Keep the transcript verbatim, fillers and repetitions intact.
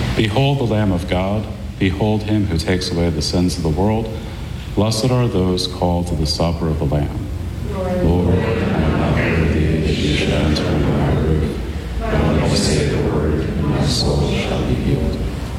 Behold the Lamb of God. Behold him who takes away the sins of the world. Blessed are those called to the supper of the Lamb. Lord, I am not worthy that you should enter into